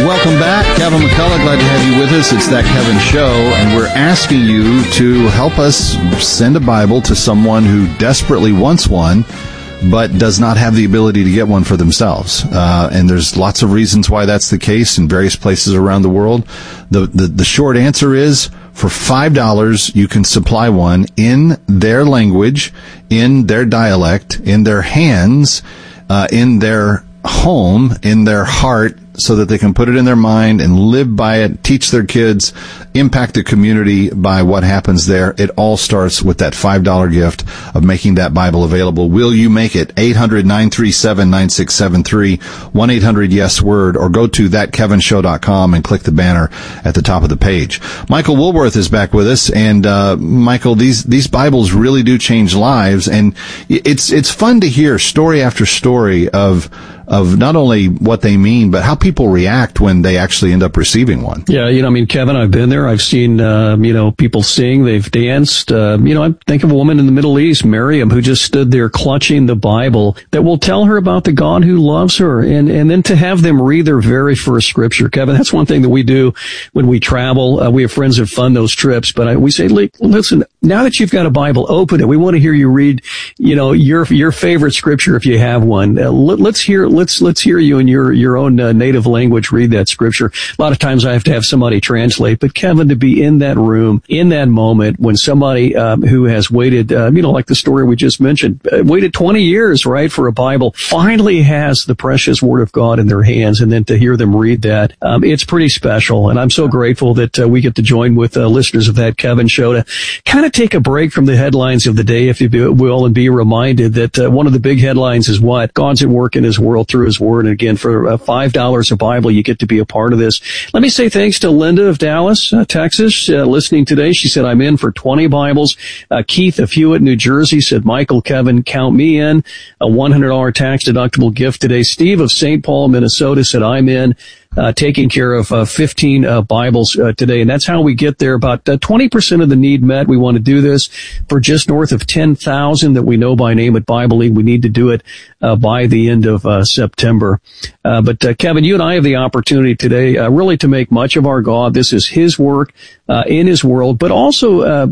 Welcome back. Kevin McCullough, glad to have you with us. It's That Kevin Show, and we're asking you to help us send a Bible to someone who desperately wants one, but does not have the ability to get one for themselves. And there's lots of reasons why that's the case in various places around the world. The short answer is, for $5, you can supply one in their language, in their dialect, in their hands, in their home, in their heart, so that they can put it in their mind and live by it, teach their kids, impact the community by what happens there. It all starts with that $5 gift of making that Bible available. Will you make it? 800-937-9673, 1-800-YES-WORD, or go to thatkevinshow.com and click the banner at the top of the page. Michael Woolworth is back with us, and Michael, these Bibles really do change lives, and it's fun to hear story after story of not only what they mean, but how people react when they actually end up receiving one. Yeah, Kevin, I've been there. I've seen, people sing, they've danced. I think of a woman in the Middle East, Miriam, who just stood there clutching the Bible that will tell her about the God who loves her. And then to have them read their very first scripture. Kevin, that's one thing that we do when we travel. We have friends that fund those trips, but we say, listen, now that you've got a Bible, open it. We want to hear you read, your favorite scripture if you have one. Let's hear you in your own native language read that scripture. A lot of times I have to have somebody translate, but Kevin, to be in that room, in that moment when somebody who has waited, like the story we just mentioned, waited 20 years, right, for a Bible, finally has the precious Word of God in their hands, and then to hear them read that, it's pretty special. And I'm so grateful that we get to join with listeners of That Kevin Show to kind of take a break from the headlines of the day, if you will, and be reminded that one of the big headlines is what? God's at work in His world through His Word. And again, for $5 a Bible, you get to be a part of this. Let me say thanks to Linda of Dallas, Texas, listening today. She said, I'm in for 20 Bibles. Keith of Hewitt, New Jersey said, Michael, Kevin, count me in. A $100 tax-deductible gift today. Steve of St. Paul, Minnesota said, I'm in. Taking care of 15 Bibles today. And that's how we get there. About 20% of the need met. We want to do this for just north of 10,000 that we know by name at Bible League. We need to do it by the end of September. But Kevin, you and I have the opportunity today really to make much of our God. This is His work in His world, but also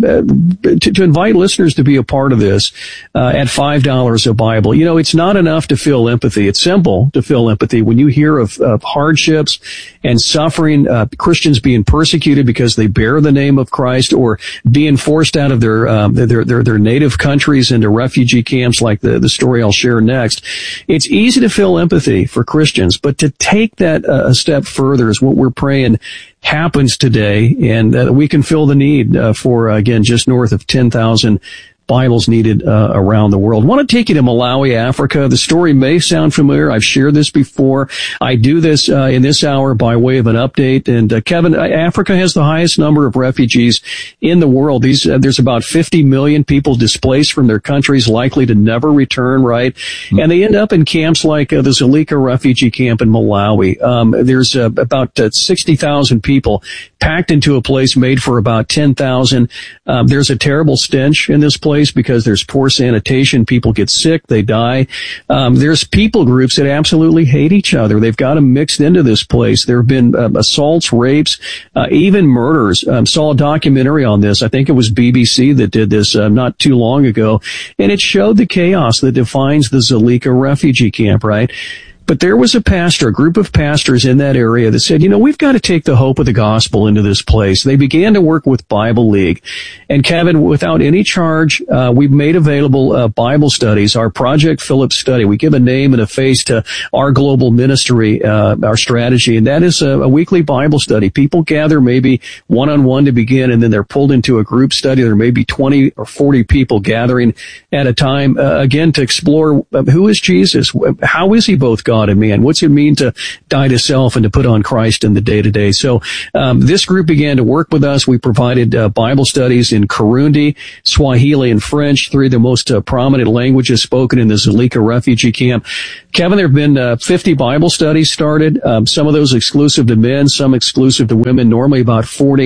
to invite listeners to be a part of this at $5 a Bible. It's not enough to feel empathy. It's simple to feel empathy. When you hear of hardships and suffering, Christians being persecuted because they bear the name of Christ, or being forced out of their native countries into refugee camps, like the story I'll share next. It's easy to feel empathy for Christians, but to take that a step further is what we're praying happens today, and that we can fill the need for, again, just north of 10,000 Bibles needed around the world. I want to take you to Malawi, Africa. The story may sound familiar. I've shared this before. I do this in this hour by way of an update. And Kevin, Africa has the highest number of refugees in the world. There's about 50 million people displaced from their countries, likely to never return, right? And they end up in camps like the Zulika refugee camp in Malawi. There's about 60,000 people packed into a place made for about 10,000. There's a terrible stench in this place because there's poor sanitation. People get sick. They die. There's people groups that absolutely hate each other. They've got them mixed into this place. There have been assaults, rapes, even murders. Saw a documentary on this. I think it was BBC that did this not too long ago. And it showed the chaos that defines the Zulika refugee camp, right? But there was a group of pastors in that area that said, we've got to take the hope of the gospel into this place. They began to work with Bible League. And Kevin, without any charge, we've made available Bible studies, our Project Philip study. We give a name and a face to our global ministry, our strategy, and that is a weekly Bible study. People gather maybe one-on-one to begin, and then they're pulled into a group study. There may be 20 or 40 people gathering at a time, again, to explore who is Jesus? How is He both God and man? What's it mean to die to self and to put on Christ in the day-to-day? So this group began to work with us. We provided Bible studies in Kirundi, Swahili, and French, three of the most prominent languages spoken in the Zulika refugee camp. Kevin, there have been 50 Bible studies started, some of those exclusive to men, some exclusive to women, normally about 40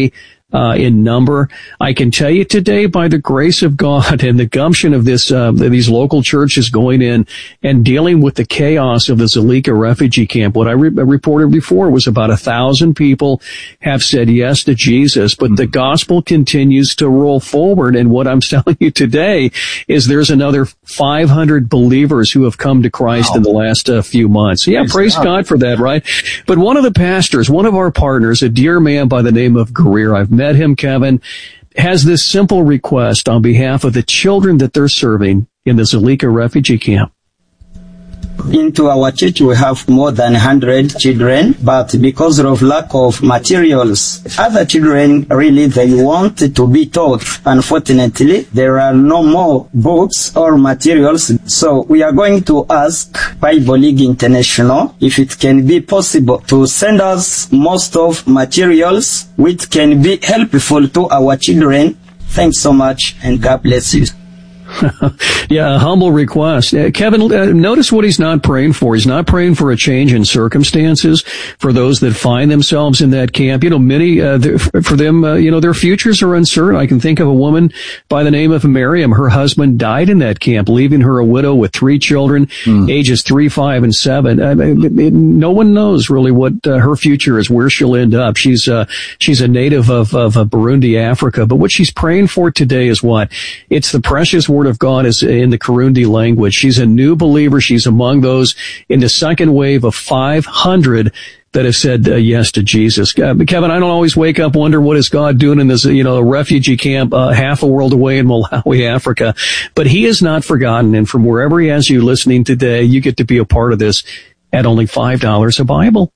in number. I can tell you today, by the grace of God and the gumption of these local churches going in and dealing with the chaos of the Zuleika refugee camp, what I reported before was about 1,000 people have said yes to Jesus, but the gospel continues to roll forward. And what I'm telling you today is there's another 500 believers who have come to Christ in the last few months. Yeah, praise God for that, right? But one of the pastors, one of our partners, a dear man by the name of Greer, I've met him, Kevin, has this simple request on behalf of the children that they're serving in the Zuleika refugee camp. Into our church, we have more than 100 children, but because of lack of materials, other children really, they want to be taught. Unfortunately, there are no more books or materials, so we are going to ask Bible League International if it can be possible to send us most of materials which can be helpful to our children. Thanks so much, and God bless you. Yeah, a humble request. Kevin, notice what he's not praying for. He's not praying for a change in circumstances for those that find themselves in that camp. You know, many, for them, their futures are uncertain. I can think of a woman by the name of Miriam. Her husband died in that camp, leaving her a widow with 3 children, ages 3, 5, and 7. No one knows really what her future is, where she'll end up. She's a native of Burundi, Africa. But what she's praying for today is what? It's the precious word of God is in the Kirundi language. She's a new believer. She's among those in the second wave of 500 that have said yes to Jesus. Kevin, I don't always wake up wonder what is God doing in this, a refugee camp half a world away in Malawi, Africa. But he is not forgotten. And from wherever he has you listening today, you get to be a part of this at only $5 a Bible.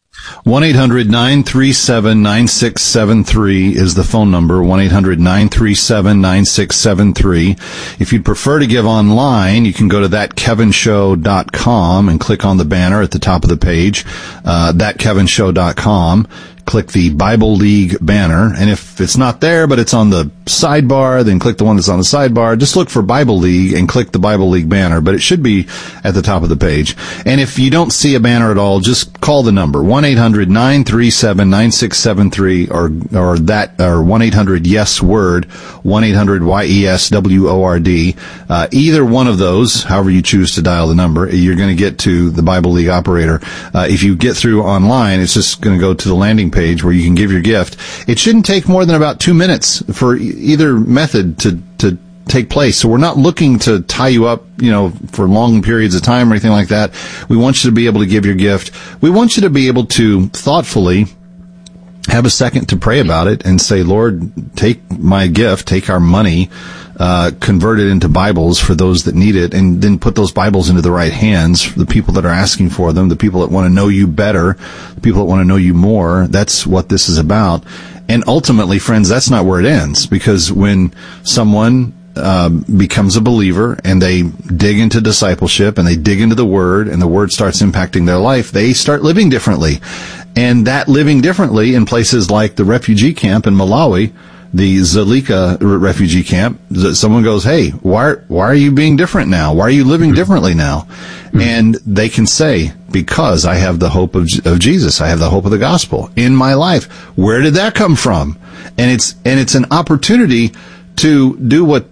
1-800-937-9673 is the phone number, 1-800-937-9673. If you'd prefer to give online, you can go to thatkevinshow.com and click on the banner at the top of the page, thatkevinshow.com. Click the Bible League banner, and if it's not there, but it's on the sidebar, then click the one that's on the sidebar. Just look for Bible League and click the Bible League banner, but it should be at the top of the page. And if you don't see a banner at all, just call the number, 1-800-937-9673, or 1-800-YES-WORD, 1-800-YES-WORD. Either one of those, however you choose to dial the number, you're going to get to the Bible League operator. If you get through online, it's just going to go to the landing page where you can give your gift. It shouldn't take more than about 2 minutes for either method to take place. So we're not looking to tie you up, for long periods of time or anything like that. We want you to be able to give your gift. We want you to be able to thoughtfully have a second to pray about it and say, Lord, take my gift, take our money, convert it into Bibles for those that need it, and then put those Bibles into the right hands for the people that are asking for them, the people that want to know you better, the people that want to know you more. That's what this is about. And ultimately, friends, that's not where it ends, because when someone becomes a believer and they dig into discipleship and they dig into the Word and the Word starts impacting their life, they start living differently. And that living differently in places like the refugee camp in Malawi, the Zuleika refugee camp, someone goes, hey, why are you being different now? Why are you living differently now? And they can say, because I have the hope of Jesus. I have the hope of the gospel in my life. Where did that come from? And it's an opportunity to do what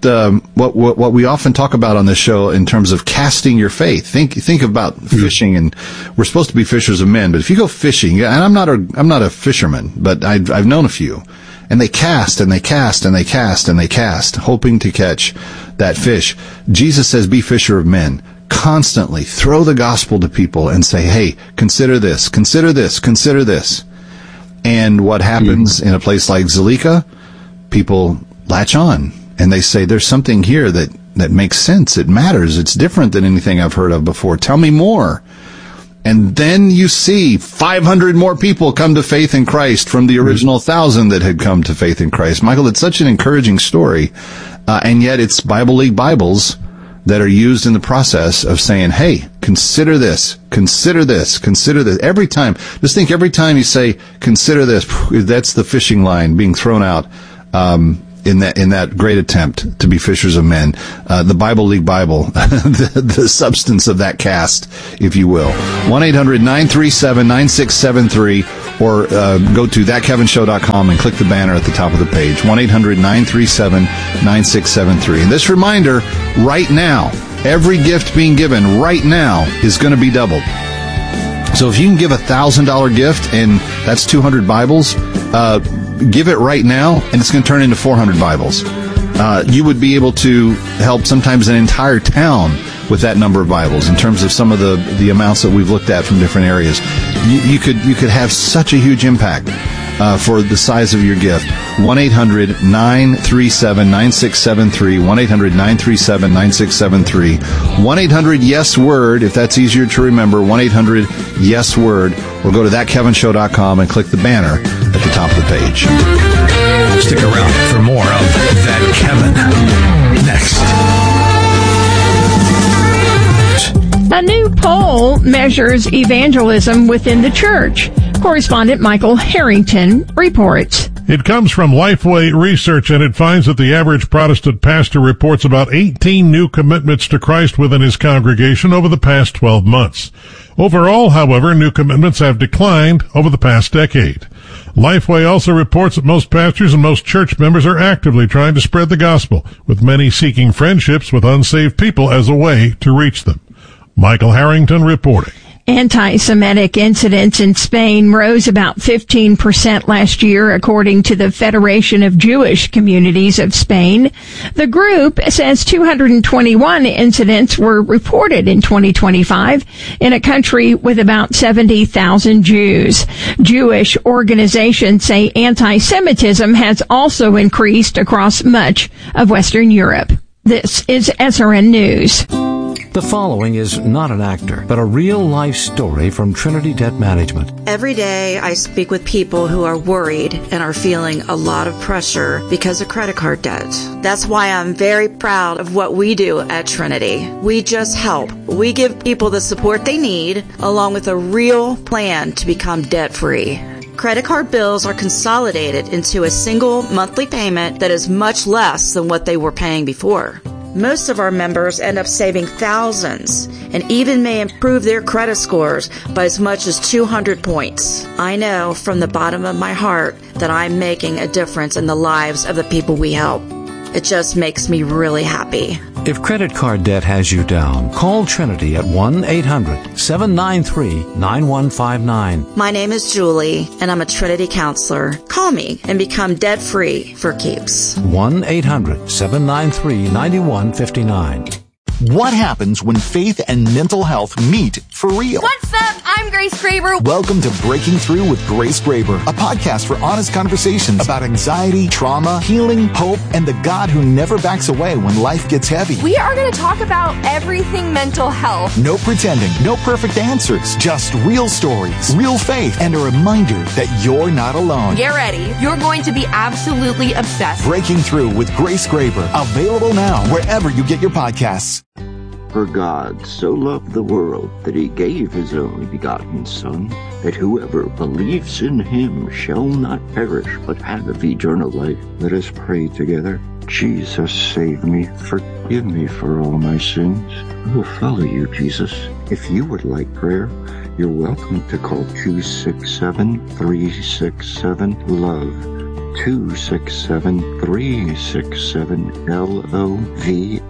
we often talk about on this show in terms of casting your faith. Think about fishing, and we're supposed to be fishers of men, but if you go fishing, and I'm not a fisherman, but I've known a few, and they cast and they cast and they cast and they cast, hoping to catch that fish. Jesus says, be fisher of men. Constantly throw the gospel to people and say, hey, consider this, consider this, consider this. And what happens in a place like Zuleika? People latch on and they say, there's something here that makes sense. It matters. It's different than anything I've heard of before. Tell me more. And then you see 500 more people come to faith in Christ from the original 1,000 that had come to faith in Christ. Michael, it's such an encouraging story. And yet it's Bible League Bibles that are used in the process of saying, hey, consider this, consider this, consider this. Every time, just think every time you say, consider this, that's the fishing line being thrown out, in that great attempt to be fishers of men. The Bible League Bible, the substance of that cast, if you will. 1-800-937-9673. or go to thatkevinshow.com and click the banner at the top of the page, 1-800-937-9673. And this reminder, right now, every gift being given right now is going to be doubled. So if you can give $1,000 gift, and that's 200 Bibles, give it right now, and it's going to turn into 400 Bibles. You would be able to help sometimes an entire town with that number of Bibles in terms of some of the amounts that we've looked at from different areas. You could have such a huge impact for the size of your gift. 1-800-937-9673, 1-800-937-9673, 1-800-YES-WORD, if that's easier to remember, 1-800-YES-WORD, or go to thatkevinshow.com and click the banner at the top of the page. Stick around for more of That Kevin next. A new poll measures evangelism within the church. Correspondent Michael Harrington reports. It comes from Lifeway Research, and it finds that the average Protestant pastor reports about 18 new commitments to Christ within his congregation over the past 12 months. Overall, however, new commitments have declined over the past decade. Lifeway also reports that most pastors and most church members are actively trying to spread the gospel, with many seeking friendships with unsaved people as a way to reach them. Michael Harrington reporting. Anti-Semitic incidents in Spain rose about 15% last year, according to the Federation of Jewish Communities of Spain. The group says 221 incidents were reported in 2025 in a country with about 70,000 Jews. Jewish organizations say anti-Semitism has also increased across much of Western Europe. This is SRN News. The following is not an actor, but a real-life story from Trinity Debt Management. Every day I speak with people who are worried and are feeling a lot of pressure because of credit card debt. That's why I'm very proud of what we do at Trinity. We just help. We give people the support they need, along with a real plan to become debt-free. Credit card bills are consolidated into a single monthly payment that is much less than what they were paying before. Most of our members end up saving thousands and even may improve their credit scores by as much as 200 points. I know from the bottom of my heart that I'm making a difference in the lives of the people we help. It just makes me really happy. If credit card debt has you down, call Trinity at 1-800-793-9159. My name is Julie, and I'm a Trinity counselor. Call me and become debt-free for keeps. 1-800-793-9159. What happens when faith and mental health meet for real? What's up? I'm Grace Graber. Welcome to Breaking Through with Grace Graber, a podcast for honest conversations about anxiety, trauma, healing, hope, and the God who never backs away when life gets heavy. We are going to talk about everything mental health. No pretending, no perfect answers, just real stories, real faith, and a reminder that you're not alone. Get ready. You're going to be absolutely obsessed. Breaking Through with Grace Graber, available now wherever you get your podcasts. For God so loved the world that he gave his only begotten Son, that whoever believes in him shall not perish, but have eternal life. Let us pray together. Jesus, save me. Forgive me for all my sins. I will follow you, Jesus. If you would like prayer, you're welcome to call 267-367-LOVE. 267-367-LOVE.